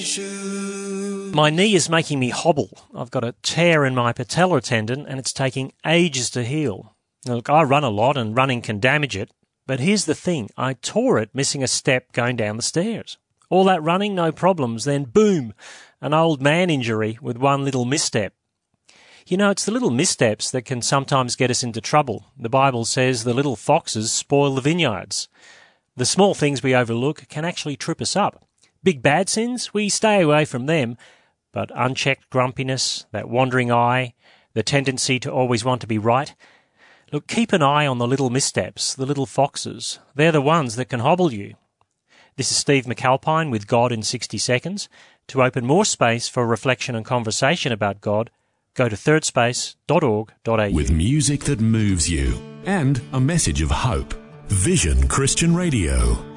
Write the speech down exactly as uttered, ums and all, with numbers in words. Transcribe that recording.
My knee is making me hobble. I've got a tear in my patellar tendon and it's taking ages to heal. Now, look, I run a lot and running can damage it, but here's the thing. I tore it missing a step going down the stairs. All that running, no problems, then boom, an old man injury with one little misstep. You know, it's the little missteps that can sometimes get us into trouble. The Bible says the little foxes spoil the vineyards. The small things we overlook can actually trip us up. Big bad sins, we stay away from them, but unchecked grumpiness, that wandering eye, the tendency to always want to be right, look, keep an eye on the little missteps, the little foxes. They're the ones that can hobble you. This is Steve McAlpine with God in sixty seconds. To open more space for reflection and conversation about God, go to third space dot org dot a u. With music that moves you and a message of hope. Vision Christian Radio.